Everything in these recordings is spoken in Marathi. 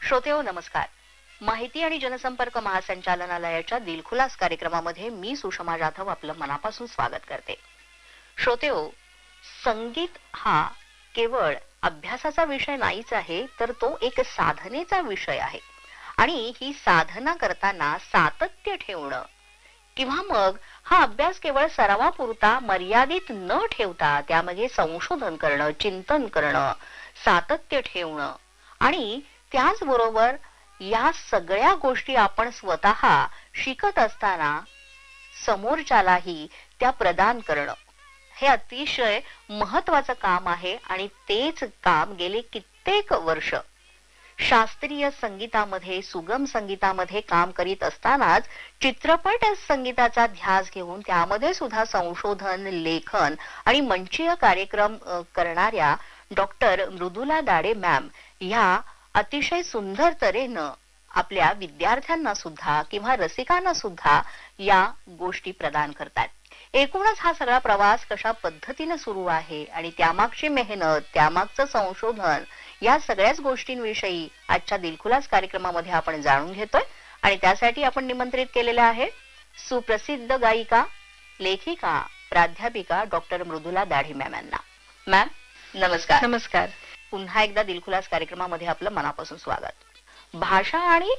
श्रोतेहो नमस्कार. माहिती आणि जनसंपर्क महासंचालनालयाच्या दिलखुलास कार्यक्रमामध्ये मी सुषमा जाधव आपलं मनापासून स्वागत करते. श्रोतेहो, संगीत हा केवळ अभ्यासाचा विषय नाहीच आहे, तर तो एक साधनेचा विषय आहे. आणि ही साधना करताना सातत्य ठेवणं किंवा मग हा अभ्यास केवळ सरावापुरता मर्यादित न ठेवता त्यामध्ये संशोधन करणं, चिंतन करणं, सातत्य ठेवणं आणि त्याचबरोबर या सगळ्या गोष्टी आपण स्वतः शिकत असताना समोरच्यालाही त्या प्रदान करणं, हे अतिशय महत्वाचं काम आहे. आणि तेच काम गेले कित्येक वर्ष शास्त्रीय संगीतामध्ये, सुगम संगीतामध्ये काम करीत असतानाच चित्रपट संगीताचा ध्यास घेऊन त्यामध्ये सुद्धा संशोधन, लेखन आणि मंचीय कार्यक्रम करणाऱ्या डॉक्टर मृदुला दाढे मॅम ह्या अतिशय सुंदर तऱ्हेनं आपल्या विद्यार्थ्यांना सुद्धा किंवा रसिकांना सुद्धा या गोष्टी प्रदान करतात. एकूणच हा सगळा प्रवास कशा पद्धतीने सुरू आहे आणि त्यामागची मेहनत, त्यामागचं संशोधन, या सगळ्याच गोष्टींविषयी आजच्या दिलखुलास कार्यक्रमामध्ये आपण जाणून घेतोय. आणि त्यासाठी आपण निमंत्रित केलेल्या आहे सुप्रसिद्ध गायिका, लेखिका, प्राध्यापिका डॉक्टर मृदुला दाढे मॅम यांना. मॅम नमस्कार. नमस्कार. पुन्हा एकदा दिलखुलास कार्यक्रमामध्ये आपलं मनापासून स्वागत. भाषा आणि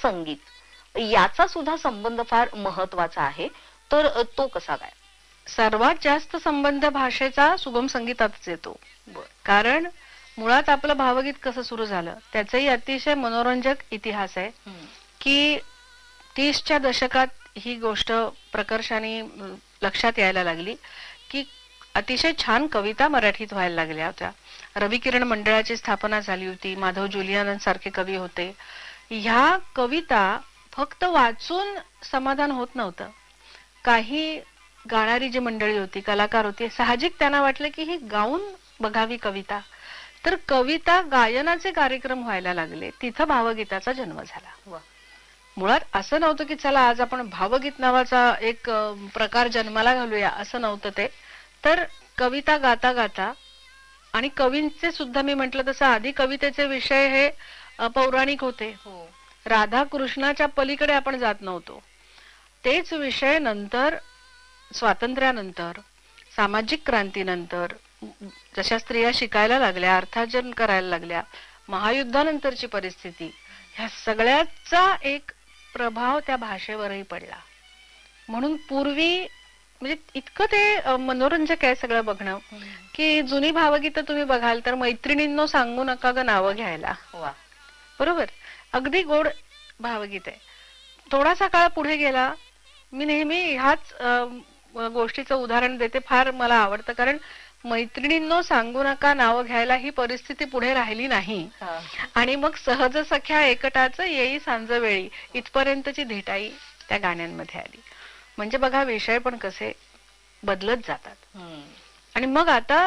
संगीत याचा सुद्धा संबंध फार महत्वाचा आहे, तर तो कसा काय? सर्वात जास्त संबंध भाषेचा सुगम संगीतातच येतो. कारण मुळात आपलं भावगीत कसं सुरू झालं त्याचाही अतिशय मनोरंजक इतिहास आहे. की 30च्या दशकात ही गोष्ट प्रकर्षाने लक्षात यायला लागली की अतिशय छान कविता मराठीत व्हायला लागल्या होत्या. रवी किरण मंडळाची स्थापना झाली होती. माधव जुलियानंद सारखे कवी होते. ह्या कविता फक्त वाचून समाधान होत नव्हतं. काही गाणारी जी मंडळी होती, कलाकार होते, साहजिक त्यांना वाटलं की ही गाऊन बघावी कविता. तर कविता गायनाचे कार्यक्रम व्हायला लागले. तिथं भावगीताचा जन्म झाला. मुळात असं नव्हतं की चला आज आपण भावगीत नावाचा एक प्रकार जन्माला घालूया, असं नव्हतं ते. तर कविता गाता गाता, आणि कवींचे सुद्धा मी म्हटलं तसं आधी कवितेचे विषय हे पौराणिक होते. राधा कृष्णाच्या पलीकडे आपण जात नव्हतो. तेच विषय नंतर स्वातंत्र्यानंतर, सामाजिक क्रांतीनंतर, जशा स्त्रिया शिकायला लागल्या, अर्थार्जन करायला लागल्या, महायुद्धानंतरची परिस्थिती, ह्या सगळ्याचा एक प्रभाव त्या भाषेवरही पडला. म्हणून पूर्वी म्हणजे इतकं ते मनोरंजक आहे सगळं बघणं की जुनी भावगीतं तुम्ही बघाल तर मैत्रिणींनो सांगू नका ग नावं घ्यायला. बरोबर, अगदी गोड भावगीत आहे. थोडासा काळ पुढे गेला, मी नेहमी ह्याच गोष्टीचं उदाहरण देते, फार मला आवडतं. कारण मैत्रिणींनो सांगू नका नावं घ्यायला ही परिस्थिती पुढे राहिली नाही. आणि मग सहज सख्या एकटाचं येई सांज वेळी इथपर्यंतची धेटाई त्या गाण्यांमध्ये आली. म्हणजे बघा विषय पण कसे बदलत जातात. आणि मग आता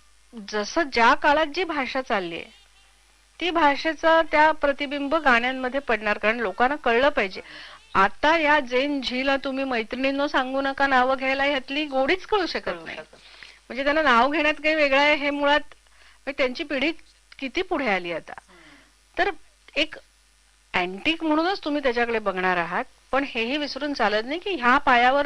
जसं ज्या काळात जी भाषा चालली आहे ती भाषेचा त्या प्रतिबिंब गाण्यांमध्ये पडणार. कारण लोकांना कळलं पाहिजे. आता या जेन झीला तुम्ही मैत्रिणींनो सांगू नका नावं घ्यायला ह्यातली गोडीच कळू शकत नाही. म्हणजे त्यांना नाव घेण्यात काही वेगळं आहे हे मुळात त्यांची पिढी किती पुढे आली आता. तर एक अँटिक म्हणूनच तुम्ही त्याच्याकडे बघणार आहात. पण हेही विसरून चालत नाही की ह्या पायावर